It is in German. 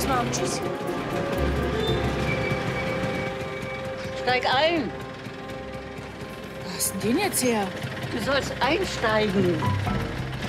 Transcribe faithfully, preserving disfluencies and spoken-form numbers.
Pass mal auf. Tschüss. Steig ein. Wo hast denn den jetzt her? Du sollst einsteigen.